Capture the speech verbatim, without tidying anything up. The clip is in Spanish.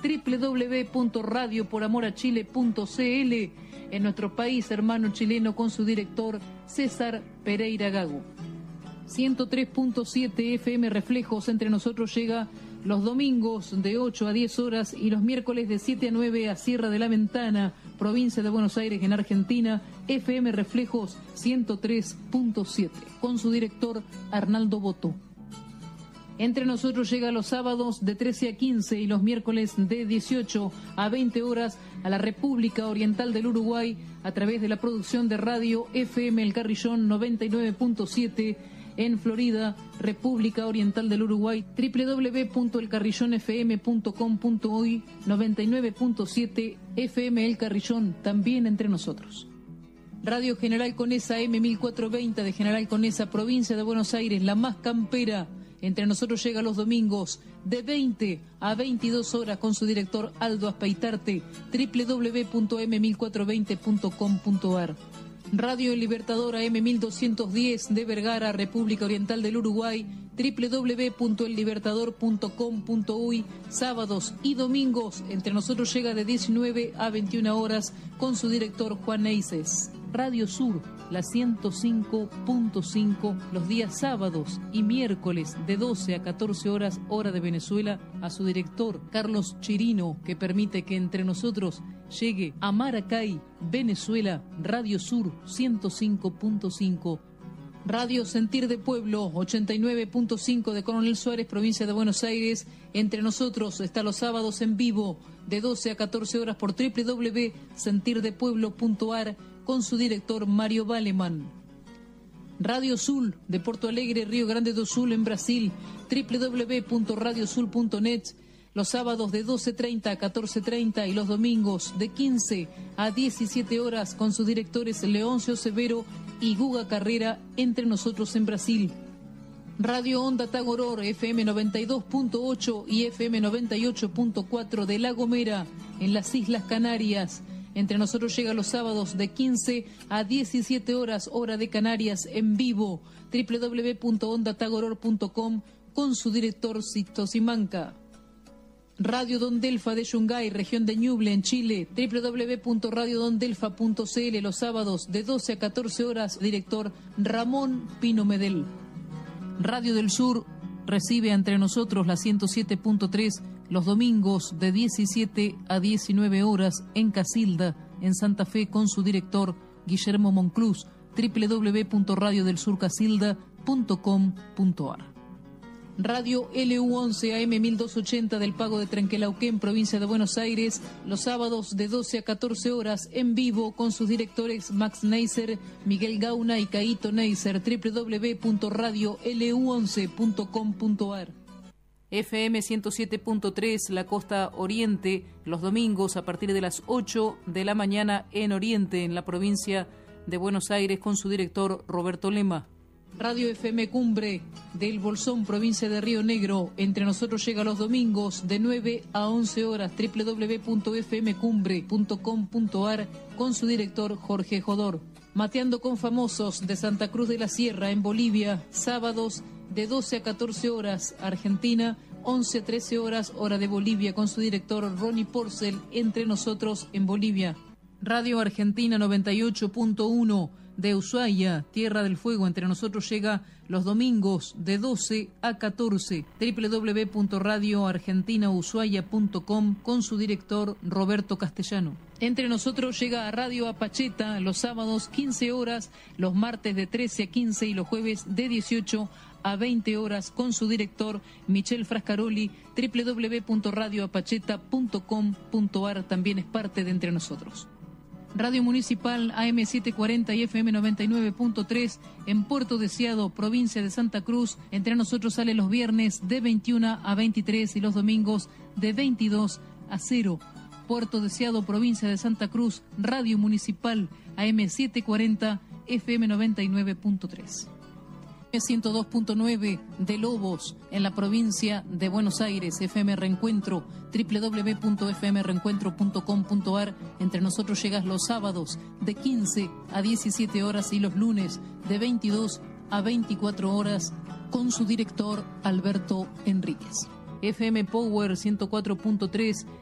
doble u doble u doble u punto radio por amor a chile punto c l, en nuestro país hermano chileno con su director César Pereira Gago. ciento tres punto siete F M Reflejos entre nosotros llega los domingos de ocho a diez horas y los miércoles de siete a nueve a Sierra de la Ventana, provincia de Buenos Aires en Argentina, F M Reflejos ciento tres punto siete, con su director Arnaldo Boto. Entre nosotros llega los sábados de trece a quince y los miércoles de dieciocho a veinte horas a la República Oriental del Uruguay a través de la producción de radio F M El Carrillón noventa y nueve punto siete, en Florida, República Oriental del Uruguay, doble u doble u doble u punto el carrillón f m punto com punto uy, noventa y nueve punto siete F M El Carrillón, también entre nosotros. Radio General Conesa M mil cuatrocientos veinte de General Conesa, provincia de Buenos Aires, la más campera. Entre nosotros llega los domingos de veinte a veintidós horas con su director Aldo Aspeitarte, doble u doble u doble u punto m mil cuatrocientos veinte punto com punto a r. Radio Libertadora M mil doscientos diez de Vergara, República Oriental del Uruguay, doble u doble u doble u punto el libertador punto com punto uy, sábados y domingos. Entre nosotros llega de diecinueve a veintiuna horas con su director Juan Eises. Radio Sur, la ciento cinco punto cinco, los días sábados y miércoles de doce a catorce horas, hora de Venezuela, a su director Carlos Chirino, que permite que entre nosotros llegue a Maracay, Venezuela, Radio Sur ciento cinco punto cinco. Radio Sentir de Pueblo, ochenta y nueve punto cinco de Coronel Suárez, provincia de Buenos Aires. Entre nosotros está los sábados en vivo, de doce a catorce horas por doble u doble u doble u punto sentir de pueblo punto a r, con su director Mario Baleman. Radio Sul de Porto Alegre, Río Grande do Sul en Brasil, doble u doble u doble u punto radio sul punto net, los sábados de doce treinta a catorce treinta y los domingos de quince a diecisiete horas con sus directores Leoncio Severo y Guga Carrera, entre nosotros en Brasil. Radio Onda Tagoror F M noventa y dos punto ocho y F M noventa y ocho punto cuatro de La Gomera, en las Islas Canarias. Entre nosotros llega los sábados de quince a diecisiete horas, hora de Canarias, en vivo, doble u doble u doble u punto onda tagoror punto com, con su director Sixto Simanca. Radio Don Delfa de Yungay, región de Ñuble, en Chile, doble u doble u doble u punto radio don delfa punto c l, los sábados de doce a catorce horas, director Ramón Pino Medel. Radio del Sur recibe entre nosotros la ciento siete punto tres los domingos de diecisiete a diecinueve horas en Casilda, en Santa Fe, con su director Guillermo Monclús, doble u doble u doble u punto radio del sur casilda punto com punto a r. Radio L U once A M mil doscientos ochenta del Pago de Trenquelauquén, provincia de Buenos Aires, los sábados de doce a catorce horas en vivo con sus directores Max Neisser, Miguel Gauna y Caíto Neisser, doble u doble u doble u punto radio l u once punto com punto a r. F M ciento siete punto tres, la costa oriente, los domingos a partir de las ocho de la mañana en Oriente, en la provincia de Buenos Aires, con su director Roberto Lema. Radio F M Cumbre del Bolsón, provincia de Río Negro, entre nosotros llega los domingos de nueve a once horas, doble u doble u doble u punto f m cumbre punto com punto a r, con su director Jorge Jodor. Mateando con Famosos de Santa Cruz de la Sierra, en Bolivia, sábados de doce a catorce horas, Argentina, once a trece horas, hora de Bolivia, con su director Ronnie Porcel, entre nosotros en Bolivia. Radio Argentina noventa y ocho punto uno de Ushuaia, Tierra del Fuego, entre nosotros llega los domingos de doce a catorce, doble u doble u doble u punto radio argentina ushuaia punto com, con su director Roberto Castellano. Entre nosotros llega a Radio Apacheta los sábados quince horas, los martes de trece a quince y los jueves de dieciocho a veinte horas, con su director Michel Frascaroli, doble u doble u doble u punto radio apacheta punto com punto a r, también es parte de Entre Nosotros. Radio Municipal A M setecientos cuarenta y F M noventa y nueve punto tres en Puerto Deseado, provincia de Santa Cruz. Entre nosotros sale los viernes de veintiuna a veintitrés y los domingos de veintidós a cero. Puerto Deseado, provincia de Santa Cruz, Radio Municipal A M setecientos cuarenta F M noventa y nueve punto tres. ciento dos punto nueve de Lobos, en la provincia de Buenos Aires, F M Reencuentro, doble u doble u doble u punto f m reencuentro punto com punto a r. Entre nosotros llegas los sábados de quince a diecisiete horas y los lunes de veintidós a veinticuatro horas, con su director Alberto Enríquez. F M Power ciento cuatro punto tres